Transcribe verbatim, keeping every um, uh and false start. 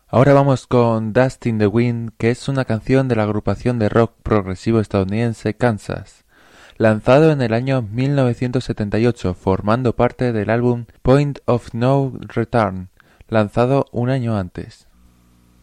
Ahora vamos con Dust in the Wind, que es una canción de la agrupación de rock progresivo estadounidense Kansas, lanzado en el año mil novecientos setenta y ocho, formando parte del álbum Point of No Return, lanzado un año antes.